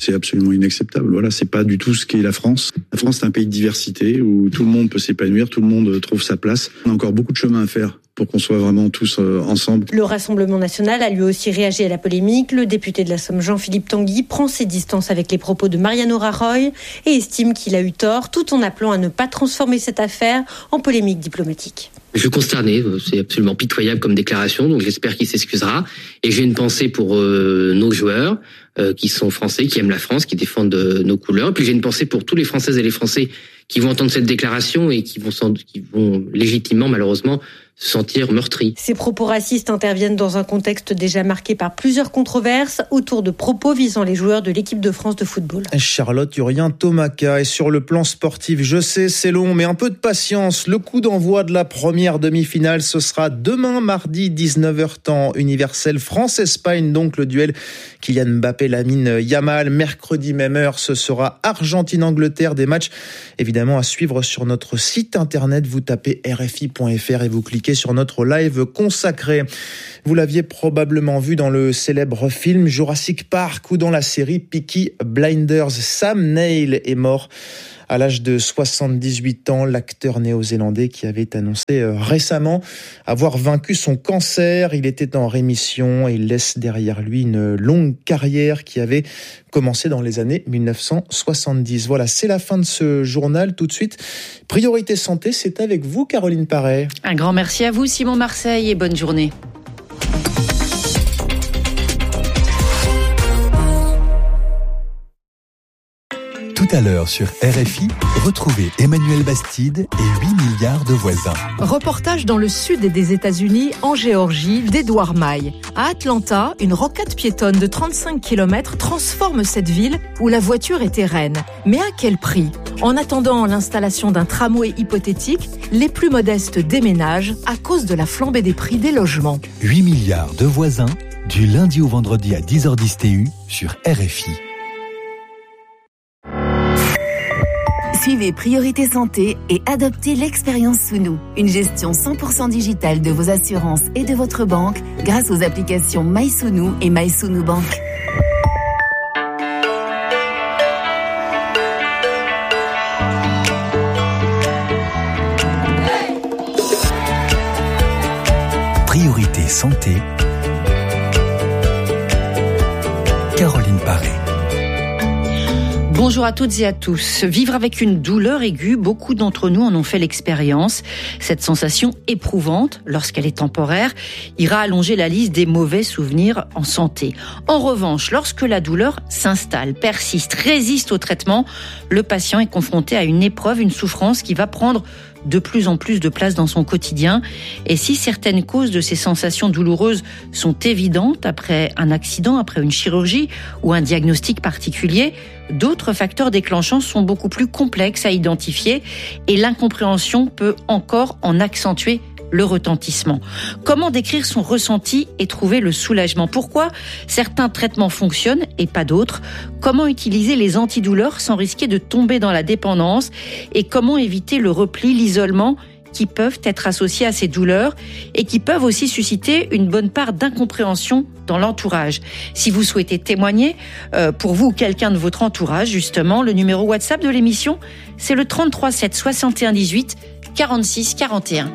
C'est absolument inacceptable. Voilà, c'est pas du tout ce qu'est la France. La France, c'est un pays de diversité où tout le monde peut s'épanouir, tout le monde trouve sa place. On a encore beaucoup de chemin à faire pour qu'on soit vraiment tous ensemble. Le Rassemblement national a lui aussi réagi à la polémique. Le député de la Somme, Jean-Philippe Tanguy, prend ses distances avec les propos de Mariano Rajoy et estime qu'il a eu tort, tout en appelant à ne pas transformer cette affaire en polémique diplomatique. Je suis consterné, c'est absolument pitoyable comme déclaration, donc j'espère qu'il s'excusera. Et j'ai une pensée pour nos joueurs qui sont français, qui aiment la France, qui défendent nos couleurs. Et puis j'ai une pensée pour tous les Françaises et les Français qui vont entendre cette déclaration et qui vont légitimement, malheureusement, se sentir meurtris. Ces propos racistes interviennent dans un contexte déjà marqué par plusieurs controverses autour de propos visant les joueurs de l'équipe de France de football. Charlotte Urien-Tomaka est sur le plan sportif. Je sais, c'est long, mais un peu de patience. Le coup d'envoi de la première demi-finale, ce sera demain, mardi, 19h temps universel. France-Espagne, donc le duel Kylian Mbappé-Lamine Yamal. Mercredi, même heure, ce sera Argentine-Angleterre. Des matchs, évidemment, à suivre sur notre site internet. Vous tapez rfi.fr et vous cliquez sur notre live consacré. Vous l'aviez probablement vu dans le célèbre film Jurassic Park ou dans la série Peaky Blinders. Sam Neill est mort à l'âge de 78 ans, l'acteur néo-zélandais qui avait annoncé récemment avoir vaincu son cancer. Il était en rémission et il laisse derrière lui une longue carrière qui avait commencé dans les années 1970. Voilà, c'est la fin de ce journal. Tout de suite, Priorité Santé, c'est avec vous, Caroline Paré. Un grand merci à vous, Simon Marseille, et bonne journée. Tout à l'heure sur RFI, retrouvez Emmanuel Bastide et 8 milliards de voisins. Reportage dans le sud des États-Unis, en Géorgie, d'Edouard Maille. À Atlanta, une rocade piétonne de 35 km transforme cette ville où la voiture était reine. Mais à quel prix ? En attendant l'installation d'un tramway hypothétique, les plus modestes déménagent à cause de la flambée des prix des logements. 8 milliards de voisins, du lundi au vendredi à 10h10 TU sur RFI. Suivez Priorité Santé et adoptez l'expérience sous nous. Une gestion 100% digitale de vos assurances et de votre banque grâce aux applications MySounou et MySounou Bank. Priorité Santé. Caroline Paré. Bonjour à toutes et à tous. Vivre avec une douleur aiguë, beaucoup d'entre nous en ont fait l'expérience. Cette sensation éprouvante, lorsqu'elle est temporaire, ira allonger la liste des mauvais souvenirs en santé. En revanche, lorsque la douleur s'installe, persiste, résiste au traitement, le patient est confronté à une épreuve, une souffrance qui va prendre de plus en plus de place dans son quotidien. Et si certaines causes de ces sensations douloureuses sont évidentes après un accident, après une chirurgie ou un diagnostic particulier, d'autres facteurs déclenchants sont beaucoup plus complexes à identifier et l'incompréhension peut encore en accentuer le retentissement. Comment décrire son ressenti et trouver le soulagement ? Pourquoi certains traitements fonctionnent et pas d'autres ? Comment utiliser les antidouleurs sans risquer de tomber dans la dépendance ? Et comment éviter le repli, l'isolement qui peuvent être associés à ces douleurs et qui peuvent aussi susciter une bonne part d'incompréhension dans l'entourage. Si vous souhaitez témoigner, pour vous ou quelqu'un de votre entourage, justement, le numéro WhatsApp de l'émission, c'est le 33 7 61 18 46 41.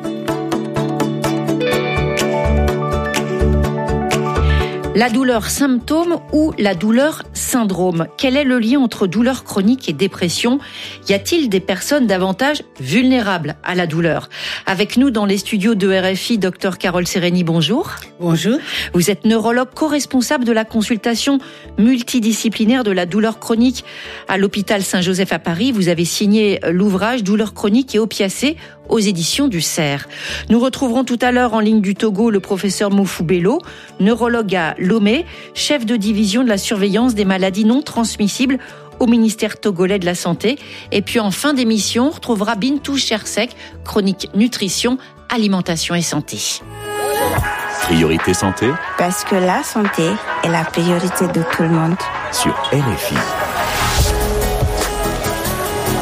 La douleur symptôme ou la douleur syndrome ? Quel est le lien entre douleur chronique et dépression ? Y a-t-il des personnes davantage vulnérables à la douleur ? Avec nous dans les studios de RFI, Dr Carole Sereni, bonjour. Bonjour. Vous êtes neurologue co-responsable de la consultation multidisciplinaire de la douleur chronique à l'hôpital Saint-Joseph à Paris. Vous avez signé l'ouvrage Douleur chronique et opiacés aux éditions du CERF. Nous retrouverons tout à l'heure en ligne du Togo le professeur Mofou Bello, neurologue à Lomé, chef de division de la surveillance des maladies non transmissibles au ministère togolais de la Santé. Et puis en fin d'émission, on retrouvera Bintou Chersek, chronique nutrition, alimentation et santé. Priorité santé. Parce que la santé est la priorité de tout le monde. Sur RFI.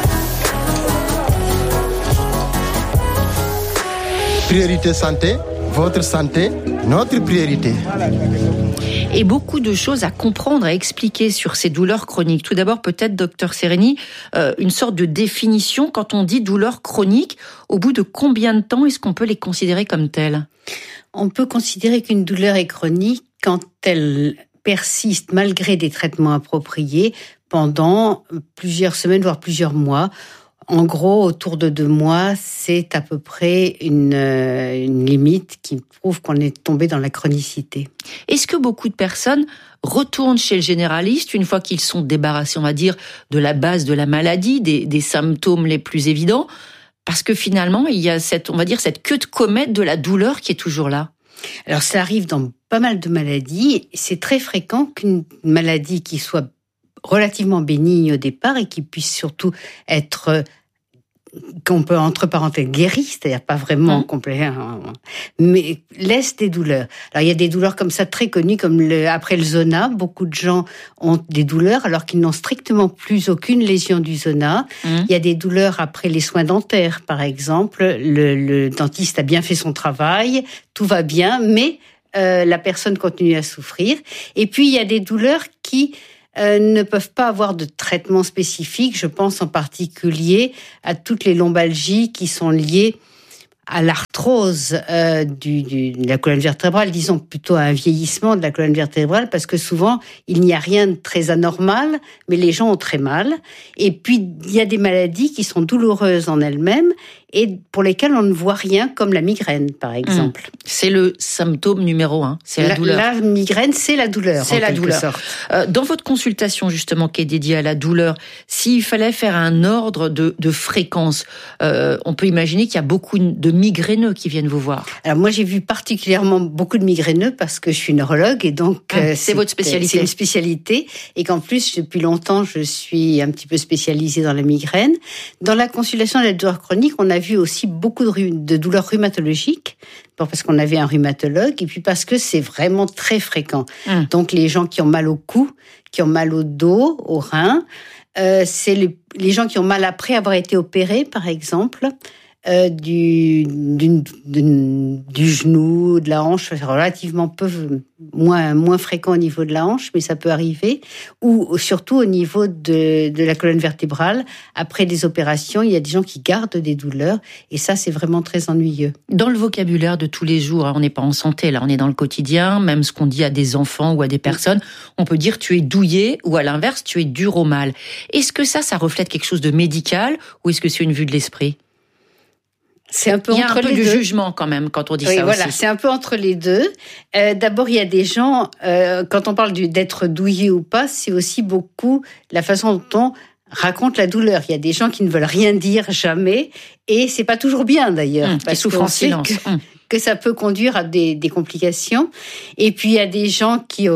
Priorité santé, votre santé, notre priorité. Et beaucoup de choses à comprendre, à expliquer sur ces douleurs chroniques. Tout d'abord, peut-être, docteur Sereni, une sorte de définition. Quand on dit douleurs chroniques, au bout de combien de temps est-ce qu'on peut les considérer comme telles ? On peut considérer qu'une douleur est chronique quand elle persiste malgré des traitements appropriés pendant plusieurs semaines, voire plusieurs mois. En gros, autour de 2 mois, c'est à peu près une limite qui prouve qu'on est tombé dans la chronicité. Est-ce que beaucoup de personnes retournent chez le généraliste une fois qu'ils sont débarrassés, on va dire, de la base de la maladie, des symptômes les plus évidents, parce que finalement, il y a cette queue de comète de la douleur qui est toujours là? Alors, ça arrive dans pas mal de maladies. C'est très fréquent qu'une maladie qui soit relativement bénigne au départ et qui puisse surtout être, qu'on peut entre parenthèses guérir, c'est-à-dire pas vraiment complet, mais laisse des douleurs. Alors il y a des douleurs comme ça très connues, comme après le zona, beaucoup de gens ont des douleurs alors qu'ils n'ont strictement plus aucune lésion du zona. Il y a des douleurs après les soins dentaires, par exemple. Le dentiste a bien fait son travail, tout va bien, mais la personne continue à souffrir. Et puis il y a des douleurs qui ne peuvent pas avoir de traitement spécifique. Je pense en particulier à toutes les lombalgies qui sont liées à l'arthrose de la colonne vertébrale, disons plutôt à un vieillissement de la colonne vertébrale, parce que souvent, il n'y a rien de très anormal, mais les gens ont très mal. Et puis, il y a des maladies qui sont douloureuses en elles-mêmes et pour lesquelles on ne voit rien, comme la migraine, par exemple. C'est le symptôme numéro 1, c'est la douleur. La migraine, c'est la douleur. C'est la douleur. Dans votre consultation, justement, qui est dédiée à la douleur, s'il fallait faire un ordre de fréquence, on peut imaginer qu'il y a beaucoup de migraineux qui viennent vous voir. Alors moi, j'ai vu particulièrement beaucoup de migraineux parce que je suis neurologue et donc c'est votre spécialité. C'est une spécialité et qu'en plus, depuis longtemps, je suis un petit peu spécialisée dans la migraine. Dans la consultation de la douleur chronique, on a vu aussi beaucoup de douleurs rhumatologiques, parce qu'on avait un rhumatologue et puis parce que c'est vraiment très fréquent. Donc les gens qui ont mal au cou, qui ont mal au dos, aux reins, c'est les gens qui ont mal après avoir été opérés, par exemple, du genou, de la hanche, relativement moins fréquent au niveau de la hanche, mais ça peut arriver, ou surtout au niveau de la colonne vertébrale. Après des opérations, il y a des gens qui gardent des douleurs, et ça, c'est vraiment très ennuyeux. Dans le vocabulaire de tous les jours, on n'est pas en santé, là, on est dans le quotidien, même ce qu'on dit à des enfants ou à des personnes, on peut dire tu es douillet, ou à l'inverse, tu es dur au mal. Est-ce que ça reflète quelque chose de médical, ou est-ce que c'est une vue de l'esprit ? C'est un peu il y a entre un peu les de deux. jugement quand même quand on dit oui, ça voilà, aussi. C'est un peu entre les deux. D'abord, il y a des gens, quand on parle d'être douillé ou pas, c'est aussi beaucoup la façon dont on raconte la douleur. Il y a des gens qui ne veulent rien dire jamais, et c'est pas toujours bien d'ailleurs. Qui souffrent en silence. Que ça peut conduire à des complications. Et puis il y a des gens qui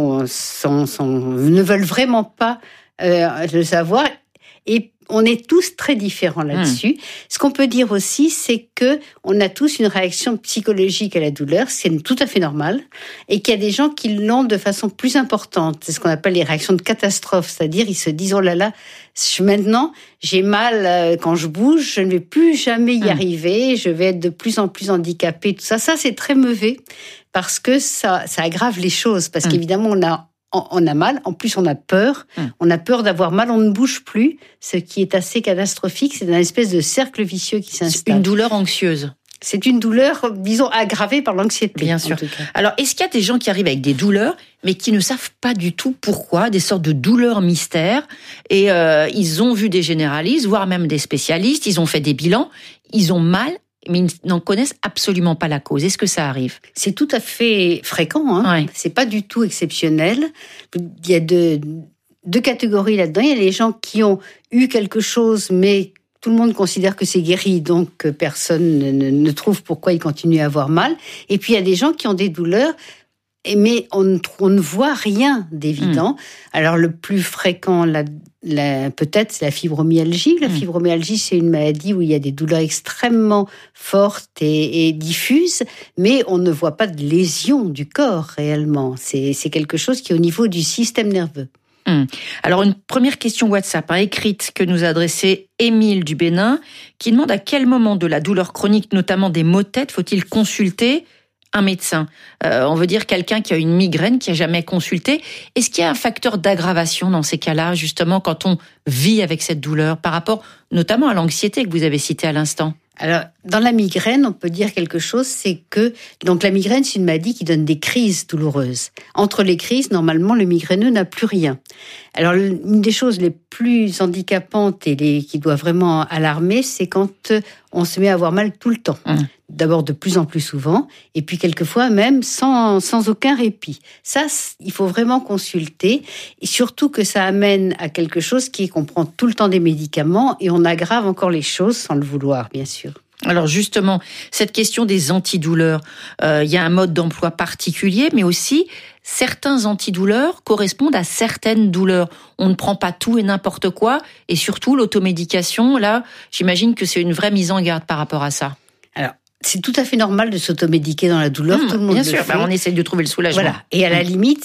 ne veulent vraiment pas le savoir. Et on est tous très différents là-dessus. Ce qu'on peut dire aussi, c'est que on a tous une réaction psychologique à la douleur, c'est tout à fait normal, et qu'il y a des gens qui l'ont de façon plus importante. C'est ce qu'on appelle les réactions de catastrophe, c'est-à-dire ils se disent oh là là, maintenant j'ai mal quand je bouge, je ne vais plus jamais y arriver, je vais être de plus en plus handicapée. Tout ça, c'est très mauvais parce que ça aggrave les choses, parce qu'évidemment on a mal, en plus on a peur d'avoir mal, on ne bouge plus, ce qui est assez catastrophique, c'est une espèce de cercle vicieux qui s'installe. C'est une douleur anxieuse. C'est une douleur, disons, aggravée par l'anxiété. Bien sûr. Alors, est-ce qu'il y a des gens qui arrivent avec des douleurs, mais qui ne savent pas du tout pourquoi, des sortes de douleurs mystères, et ils ont vu des généralistes, voire même des spécialistes, ils ont fait des bilans, ils ont mal, mais ils n'en connaissent absolument pas la cause. Est-ce que ça arrive ? C'est tout à fait fréquent. Ouais. C'est pas du tout exceptionnel. Il y a deux catégories là-dedans. Il y a les gens qui ont eu quelque chose, mais tout le monde considère que c'est guéri, donc personne ne trouve pourquoi ils continuent à avoir mal. Et puis il y a des gens qui ont des douleurs, mais on ne voit rien d'évident. Alors le plus fréquent, peut-être, c'est la fibromyalgie. La fibromyalgie, c'est une maladie où il y a des douleurs extrêmement fortes et diffuses, mais on ne voit pas de lésion du corps réellement. C'est quelque chose qui est au niveau du système nerveux. Alors, une première question WhatsApp écrite que nous a adressée Émile du Bénin, qui demande à quel moment de la douleur chronique, notamment des maux de tête, faut-il consulter un médecin. On veut dire quelqu'un qui a une migraine, qui a jamais consulté. Est-ce qu'il y a un facteur d'aggravation dans ces cas-là, justement, quand on vit avec cette douleur, par rapport notamment à l'anxiété que vous avez citée à l'instant ? Alors, dans la migraine, on peut dire quelque chose, c'est que donc la migraine, c'est une maladie qui donne des crises douloureuses. Entre les crises, normalement, le migraineux n'a plus rien. Alors, une des choses les plus handicapantes et qui doit vraiment alarmer, c'est quand on se met à avoir mal tout le temps. D'abord de plus en plus souvent, et puis quelquefois même sans aucun répit. Ça, il faut vraiment consulter, et surtout que ça amène à quelque chose qui est qu'on prend tout le temps des médicaments, et on aggrave encore les choses sans le vouloir, bien sûr. Alors justement, cette question des antidouleurs, il y a un mode d'emploi particulier, mais aussi certains antidouleurs correspondent à certaines douleurs. On ne prend pas tout et n'importe quoi, et surtout l'automédication, là, j'imagine que c'est une vraie mise en garde par rapport à ça. Alors, c'est tout à fait normal de s'automédiquer dans la douleur, tout le monde bien le sûr, fait. On essaye de trouver le soulagement. Voilà. Et à la limite,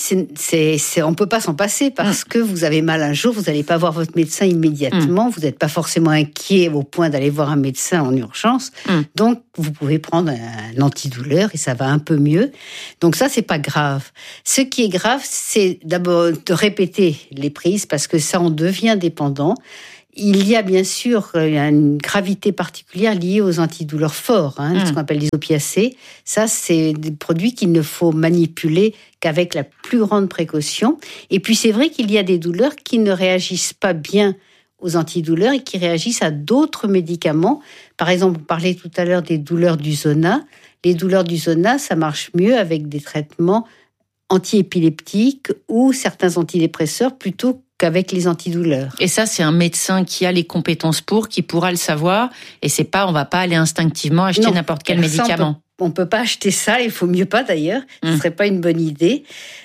on peut pas s'en passer parce que vous avez mal un jour, vous n'allez pas voir votre médecin immédiatement, vous n'êtes pas forcément inquiet au point d'aller voir un médecin en urgence, donc vous pouvez prendre un antidouleur et ça va un peu mieux. Donc ça, c'est pas grave. Ce qui est grave, c'est d'abord de répéter les prises parce que ça, on devient dépendant. Il y a bien sûr une gravité particulière liée aux antidouleurs forts, ce qu'on appelle les opiacés. Ça, c'est des produits qu'il ne faut manipuler qu'avec la plus grande précaution. Et puis, c'est vrai qu'il y a des douleurs qui ne réagissent pas bien aux antidouleurs et qui réagissent à d'autres médicaments. Par exemple, on parlait tout à l'heure des douleurs du zona. Les douleurs du zona, ça marche mieux avec des traitements antiépileptiques ou certains antidépresseurs plutôt qu'avec les antidouleurs. Et ça, c'est un médecin qui a les compétences qui pourra le savoir. Et c'est pas, on va pas aller instinctivement acheter n'importe quel médicament. On peut pas acheter ça, il faut mieux pas d'ailleurs. Ce serait pas une bonne idée.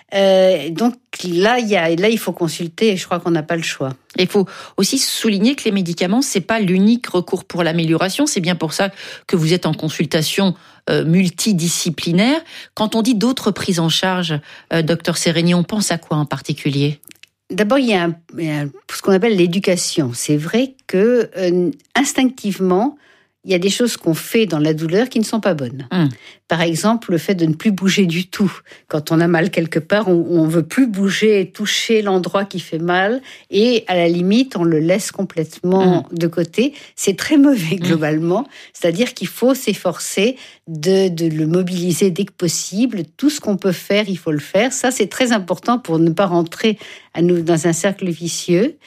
Donc là, il faut consulter et je crois qu'on n'a pas le choix. Il faut aussi souligner que les médicaments, c'est pas l'unique recours pour l'amélioration. C'est bien pour ça que vous êtes en consultation multidisciplinaire. Quand on dit d'autres prises en charge, Dr Sereni, on pense à quoi en particulier ? D'abord, il y a ce qu'on appelle l'éducation. C'est vrai que instinctivement, il y a des choses qu'on fait dans la douleur qui ne sont pas bonnes. Par exemple, le fait de ne plus bouger du tout. Quand on a mal quelque part, on veut plus bouger et toucher l'endroit qui fait mal. Et à la limite, on le laisse complètement de côté. C'est très mauvais globalement. C'est-à-dire qu'il faut s'efforcer de le mobiliser dès que possible. Tout ce qu'on peut faire, il faut le faire. Ça, c'est très important pour ne pas rentrer à nous dans un cercle vicieux.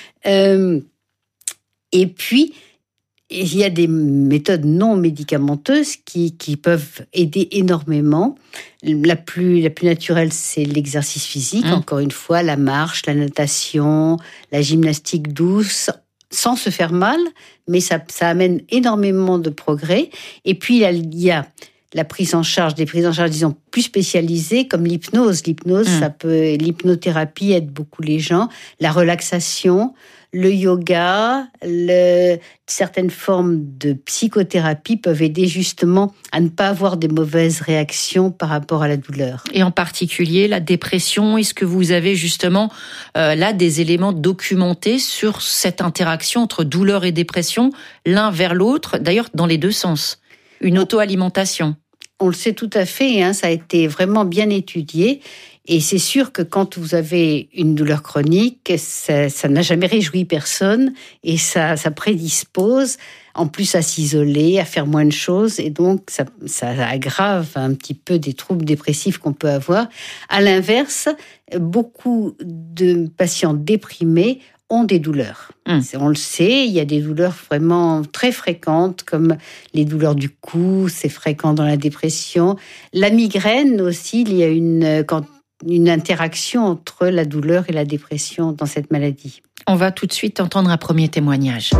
Et puis, il y a des méthodes non médicamenteuses qui peuvent aider énormément. La plus naturelle, c'est l'exercice physique. Encore une fois, la marche, la natation, la gymnastique douce, sans se faire mal, mais ça amène énormément de progrès. Et puis, il y a la prise en charge, des prises en charge, disons, plus spécialisées, comme l'hypnose. L'hypnothérapie aide beaucoup les gens. La relaxation, le yoga, certaines formes de psychothérapie peuvent aider justement à ne pas avoir de mauvaises réactions par rapport à la douleur. Et en particulier, la dépression, est-ce que vous avez justement là des éléments documentés sur cette interaction entre douleur et dépression, l'un vers l'autre, d'ailleurs dans les deux sens ? Une auto-alimentation. On le sait tout à fait, ça a été vraiment bien étudié. Et c'est sûr que quand vous avez une douleur chronique, ça n'a jamais réjoui personne et ça prédispose en plus à s'isoler, à faire moins de choses et donc ça aggrave un petit peu des troubles dépressifs qu'on peut avoir. À l'inverse, beaucoup de patients déprimés ont des douleurs. On le sait, il y a des douleurs vraiment très fréquentes, comme les douleurs du cou, c'est fréquent dans la dépression. La migraine aussi, il y a une interaction entre la douleur et la dépression dans cette maladie. On va tout de suite entendre un premier témoignage.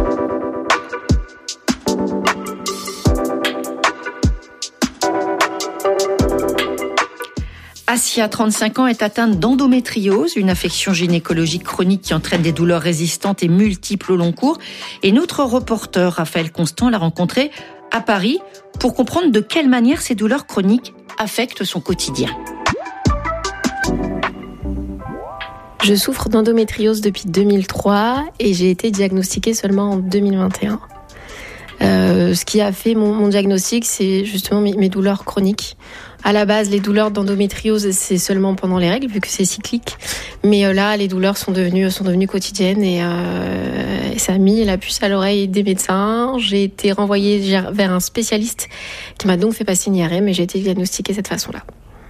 Asia, 35 ans, est atteinte d'endométriose, une affection gynécologique chronique qui entraîne des douleurs résistantes et multiples au long cours. Et notre reporter, Raphaël Constant, l'a rencontrée à Paris pour comprendre de quelle manière ces douleurs chroniques affectent son quotidien. Je souffre d'endométriose depuis 2003 et j'ai été diagnostiquée seulement en 2021. Ce qui a fait mon diagnostic, c'est justement mes douleurs chroniques. À la base, les douleurs d'endométriose, c'est seulement pendant les règles, vu que c'est cyclique. Mais là, les douleurs sont devenues quotidiennes et ça a mis la puce à l'oreille des médecins. J'ai été renvoyée vers un spécialiste qui m'a donc fait passer une IRM et j'ai été diagnostiquée de cette façon-là.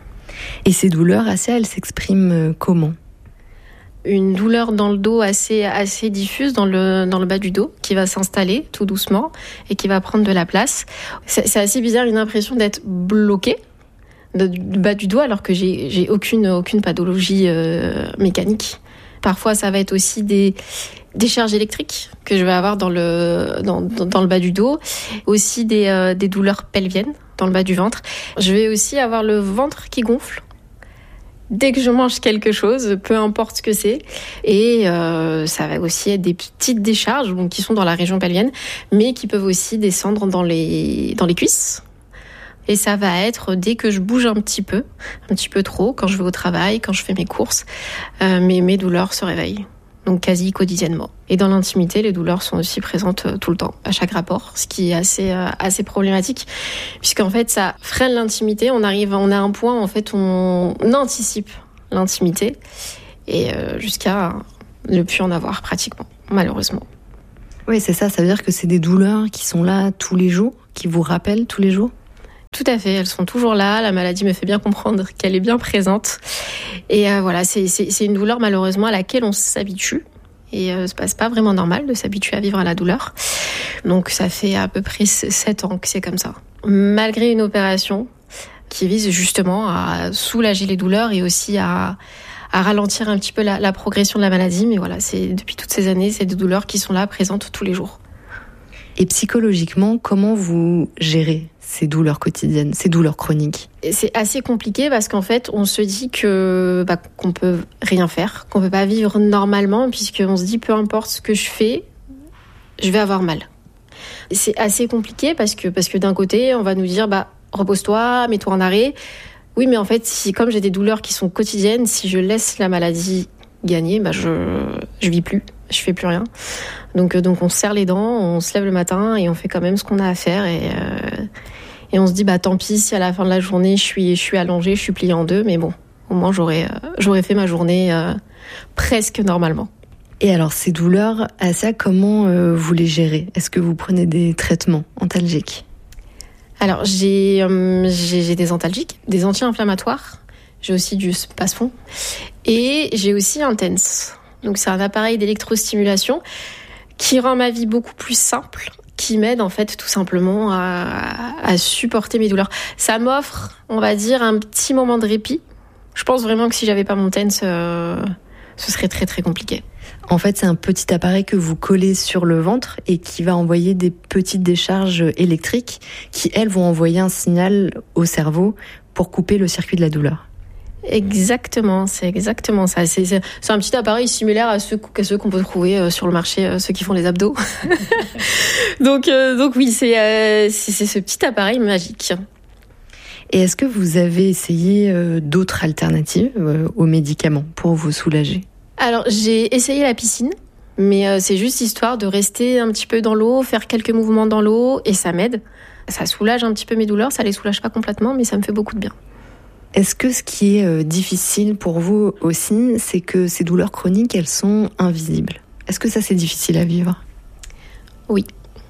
Et ces douleurs, elles s'expriment comment ? Une douleur dans le dos assez diffuse dans le bas du dos qui va s'installer tout doucement et qui va prendre de la place. C'est assez bizarre, une impression d'être bloqué du bas du dos alors que j'ai aucune pathologie mécanique. Parfois ça va être aussi des charges électriques que je vais avoir dans le bas du dos, aussi des douleurs pelviennes dans le bas du ventre. Je vais aussi avoir le ventre qui gonfle dès que je mange quelque chose, peu importe ce que c'est. Et ça va aussi être des petites décharges qui sont dans la région pelvienne, mais qui peuvent aussi descendre dans les cuisses. Et ça va être dès que je bouge un petit peu trop, quand je vais au travail, quand je fais mes courses, mes douleurs se réveillent. Donc quasi quotidiennement. Et dans l'intimité, les douleurs sont aussi présentes tout le temps, à chaque rapport, ce qui est assez problématique, puisqu'en fait, ça freine l'intimité. On a un point, en fait, on anticipe l'intimité, et jusqu'à ne plus en avoir pratiquement, malheureusement. Oui, c'est ça. Ça veut dire que c'est des douleurs qui sont là tous les jours, qui vous rappellent tous les jours ? Tout à fait, elles sont toujours là. La maladie me fait bien comprendre qu'elle est bien présente. Et voilà, c'est une douleur malheureusement à laquelle on s'habitue. Et c'est pas vraiment normal de s'habituer à vivre à la douleur. Donc ça fait à peu près 7 ans que c'est comme ça. Malgré une opération qui vise justement à soulager les douleurs et aussi à ralentir un petit peu la progression de la maladie. Mais voilà, depuis toutes ces années, c'est des douleurs qui sont là, présentes tous les jours. Et psychologiquement, comment vous gérez ces douleurs quotidiennes, ces douleurs chroniques ? C'est assez compliqué parce qu'en fait, on se dit qu'on peut rien faire, qu'on peut pas vivre normalement, puisqu'on se dit peu importe ce que je fais, je vais avoir mal. C'est assez compliqué parce que d'un côté, on va nous dire repose-toi, mets-toi en arrêt. Oui, mais en fait, comme j'ai des douleurs qui sont quotidiennes, si je laisse la maladie gagner, je vis plus, je fais plus rien. Donc on se serre les dents, on se lève le matin et on fait quand même ce qu'on a à faire et on se dit tant pis si à la fin de la journée je suis allongée, je suis pliée en deux, mais bon, au moins j'aurais fait ma journée presque normalement. Et alors ces douleurs, Assia, comment vous les gérez ? Est-ce que vous prenez des traitements antalgiques ? Alors j'ai des antalgiques, des anti-inflammatoires. J'ai aussi du Spasfon et j'ai aussi un TENS. Donc c'est un appareil d'électrostimulation qui rend ma vie beaucoup plus simple, qui m'aide en fait tout simplement à supporter mes douleurs. Ça m'offre, on va dire, un petit moment de répit. Je pense vraiment que si j'avais pas mon TENS, ce serait très très compliqué. En fait, c'est un petit appareil que vous collez sur le ventre et qui va envoyer des petites décharges électriques qui, elles, vont envoyer un signal au cerveau pour couper le circuit de la douleur. Exactement, c'est exactement ça. C'est un petit appareil similaire à ceux qu'on peut trouver sur le marché, ceux qui font les abdos. donc oui, c'est ce petit appareil magique. Et est-ce que vous avez essayé d'autres alternatives aux médicaments pour vous soulager ? Alors, j'ai essayé la piscine, mais c'est juste histoire de rester un petit peu dans l'eau, faire quelques mouvements dans l'eau, et ça m'aide. Ça soulage un petit peu mes douleurs, ça les soulage pas complètement, mais ça me fait beaucoup de bien. Est-ce que ce qui est difficile pour vous aussi, c'est que ces douleurs chroniques, elles sont invisibles ? Est-ce que ça, c'est difficile à vivre ? Oui.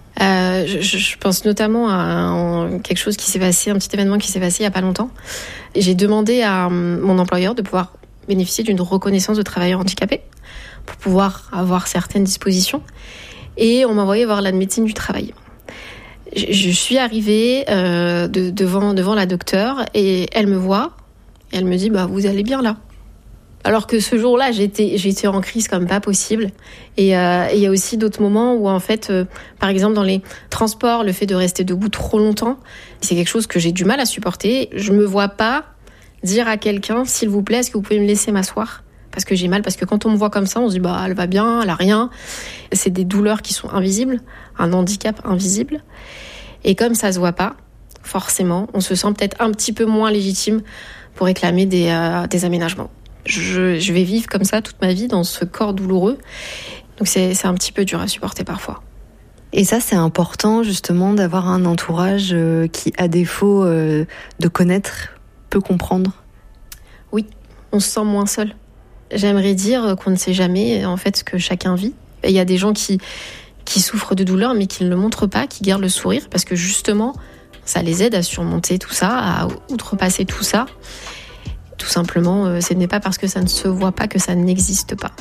Je pense notamment à quelque chose qui s'est passé, un petit événement qui s'est passé il n'y a pas longtemps. J'ai demandé à mon employeur de pouvoir bénéficier d'une reconnaissance de travailleur handicapé pour pouvoir avoir certaines dispositions. Et on m'a envoyé voir la médecine du travail. Je suis arrivée devant la docteure et elle me voit et elle me dit vous allez bien là. Alors que ce jour-là j'étais en crise comme pas possible et il y a aussi d'autres moments où en fait par exemple dans les transports, le fait de rester debout trop longtemps, c'est quelque chose que j'ai du mal à supporter. Je me vois pas dire à quelqu'un s'il vous plaît, est-ce que vous pouvez me laisser m'asseoir parce que j'ai mal, parce que quand on me voit comme ça on se dit elle va bien, elle a rien. C'est des douleurs qui sont invisibles, un handicap invisible. Et comme ça se voit pas, forcément, on se sent peut-être un petit peu moins légitime pour réclamer des aménagements. Je vais vivre comme ça toute ma vie dans ce corps douloureux. Donc c'est un petit peu dur à supporter parfois. Et ça, c'est important justement d'avoir un entourage qui, à défaut de connaître, peut comprendre. Oui, on se sent moins seul. J'aimerais dire qu'on ne sait jamais en fait ce que chacun vit. Il y a des gens qui souffrent de douleur mais qui ne le montrent pas, qui gardent le sourire parce que justement, ça les aide à surmonter tout ça, à outrepasser tout ça. Tout simplement, ce n'est pas parce que ça ne se voit pas que ça n'existe pas.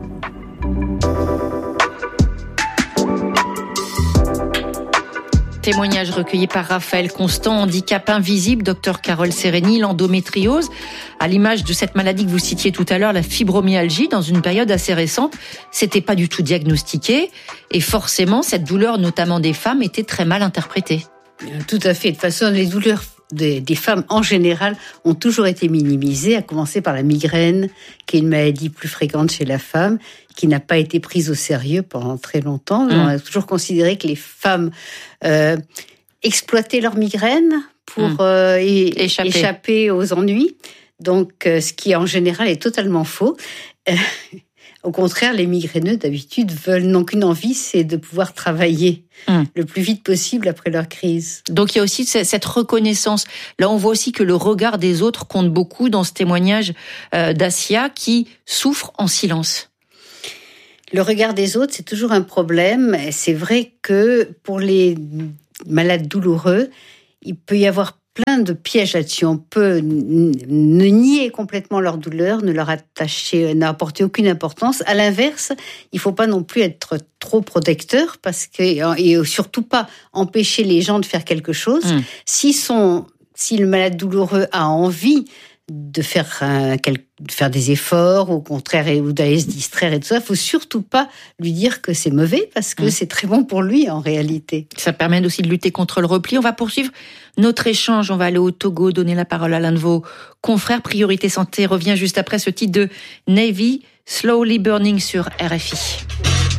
Témoignage recueilli par Raphaël Constant, handicap invisible, docteur Carole Sereni, l'endométriose, à l'image de cette maladie que vous citiez tout à l'heure, la fibromyalgie, dans une période assez récente, c'était pas du tout diagnostiqué, et forcément, cette douleur, notamment des femmes, était très mal interprétée. Tout à fait. De toute façon, les douleurs des femmes en général ont toujours été minimisées, à commencer par la migraine, qui est une maladie plus fréquente chez la femme, qui n'a pas été prise au sérieux pendant très longtemps. On a toujours considéré que les femmes exploitaient leur migraine pour échapper aux ennuis. Donc, ce qui en général est totalement faux. Au contraire, les migraineux, d'habitude, n'ont qu'une envie, c'est de pouvoir travailler le plus vite possible après leur crise. Donc, il y a aussi cette reconnaissance. Là, on voit aussi que le regard des autres compte beaucoup dans ce témoignage d'Assia qui souffre en silence. Le regard des autres, c'est toujours un problème. C'est vrai que pour les malades douloureux, il peut y avoir plein de pièges là-dessus. On peut ne nier complètement leur douleur, ne leur apporter aucune importance. À l'inverse, il ne faut pas non plus être trop protecteur et surtout pas empêcher les gens de faire quelque chose. Si le malade douloureux a envie de faire des efforts, au contraire, ou d'aller se distraire et tout ça, il faut surtout pas lui dire que c'est mauvais parce que c'est très bon pour lui en réalité. Ça permet aussi de lutter contre le repli. On va poursuivre notre échange. On va aller au Togo, donner la parole à l'un de vos confrères. Priorité Santé revient juste après ce titre de Navy, Slowly Burning sur RFI.